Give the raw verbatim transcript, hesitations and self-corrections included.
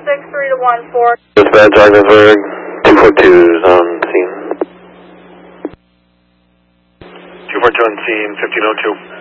six three to one four. Dispatch, Ogdensburg, two four two is on scene. two four two on scene, fifteen oh two.